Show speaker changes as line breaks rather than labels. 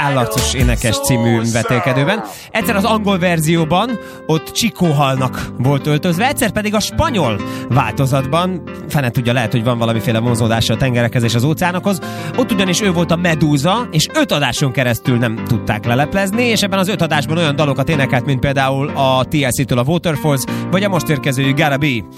Állatos énekes című vetélkedőben. Egyszer az angol verzióban ott Chico halnak volt öltözve, egyszer pedig a spanyol változatban, fene tudja, lehet, hogy van valamiféle vonzódása a tengerekhez és az óceánokhoz, ott ugyanis ő volt a Medúza, és 5 adáson keresztül nem tudták leleplezni, és ebben az 5 adásban olyan dalokat énekelt, mint például a TLC-től a Waterfalls, vagy a most érkező Gotta Be.